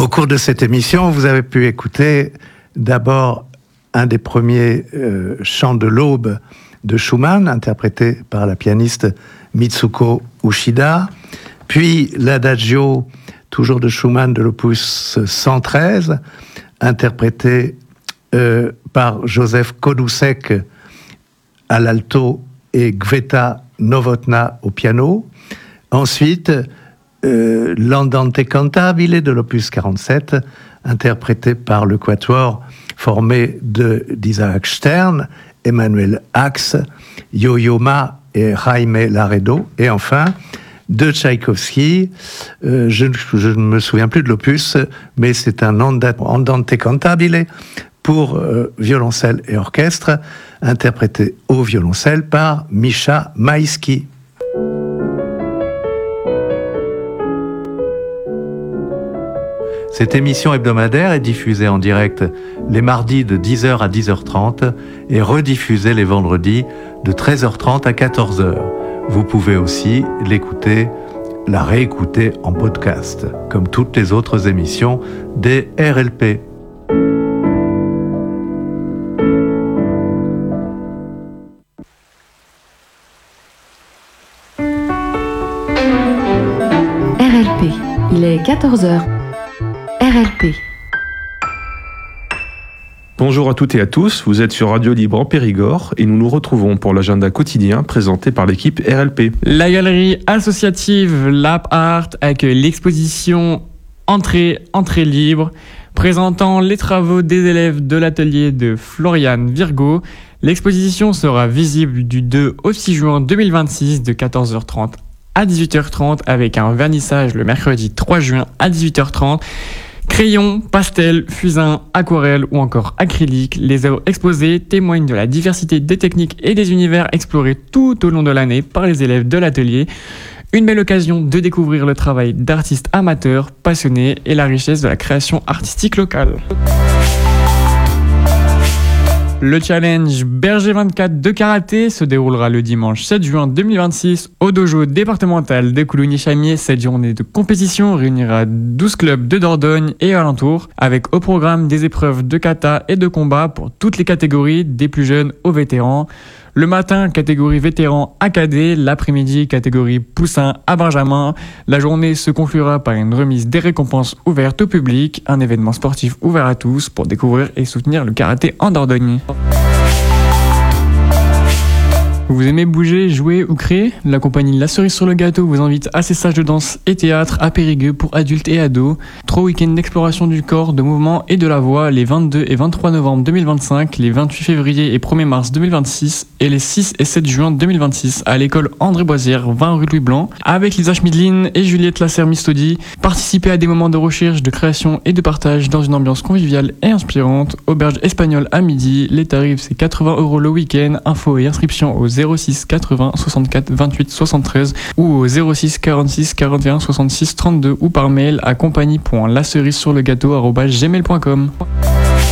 Au cours de cette émission, vous avez pu écouter d'abord un des premiers chants de l'aube de Schumann, interprété par la pianiste Mitsuko Uchida, puis l'adagio, toujours de Schumann, de l'opus 113, interprété par Joseph Kodusek à l'alto et Gveta Novotná au piano. Ensuite, l'Andante cantabile de l'opus 47, interprété par le quatuor formé d'Isaac Stern, Emmanuel Ax, Yo-Yo Ma et Jaime Laredo. Et enfin, de Tchaïkovski, je ne me souviens plus de l'opus, mais c'est un Andante cantabile pour violoncelle et orchestre, interprété au violoncelle par Misha Maïski. Cette émission hebdomadaire est diffusée en direct les mardis de 10h à 10h30 et rediffusée les vendredis de 13h30 à 14h. Vous pouvez aussi la réécouter en podcast, comme toutes les autres émissions des RLP. RLP, il est 14h. RLP. Bonjour à toutes et à tous, vous êtes sur Radio Libre en Périgord et nous nous retrouvons pour l'agenda quotidien présenté par l'équipe RLP. La galerie associative Lab Art accueille l'exposition Entrée libre, présentant les travaux des élèves de l'atelier de Florian Virgo. L'exposition sera visible du 2 au 6 juin 2026 de 14h30 à 18h30 avec un vernissage le mercredi 3 juin à 18h30. Crayons, pastels, fusains, aquarelles ou encore acryliques, les œuvres exposées témoignent de la diversité des techniques et des univers explorés tout au long de l'année par les élèves de l'atelier. Une belle occasion de découvrir le travail d'artistes amateurs, passionnés et la richesse de la création artistique locale. Le challenge Berger 24 de karaté se déroulera le dimanche 7 juin 2026 au dojo départemental de Coulugny-Chamiers. Cette journée de compétition réunira 12 clubs de Dordogne et alentours, avec au programme des épreuves de kata et de combat pour toutes les catégories, des plus jeunes aux vétérans. Le matin, catégorie vétéran à cadet, l'après-midi, catégorie poussin à benjamin. La journée se conclura par une remise des récompenses ouvertes au public, un événement sportif ouvert à tous pour découvrir et soutenir le karaté en Dordogne. Vous aimez bouger, jouer ou créer ? La compagnie La Cerise sur le Gâteau vous invite à ses stages de danse et théâtre à Périgueux pour adultes et ados. 3 week-ends d'exploration du corps, de mouvement et de la voix les 22 et 23 novembre 2025, les 28 février et 1er mars 2026 et les 6 et 7 juin 2026 à l'école André Boisière, 20 rue Louis Blanc. Avec Lisa Schmidlin et Juliette Lasserre-Mistodi, participez à des moments de recherche, de création et de partage dans une ambiance conviviale et inspirante. Auberge espagnole à midi, les tarifs c'est 80 € le week-end. Infos et inscriptions au 06 80 64 28 73 ou au 06 46 41 66 32 ou par mail à compagnie.lacerise-sur-le-gâteau@gmail.com.